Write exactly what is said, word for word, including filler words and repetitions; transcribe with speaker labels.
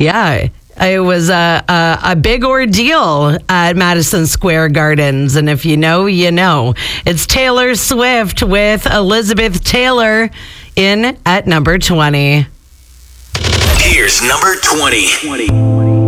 Speaker 1: Yeah. It was a, a a big ordeal at Madison Square Gardens. And if you know, you know. It's Taylor Swift with Elizabeth Taylor in at number twenty.
Speaker 2: Here's number twenty.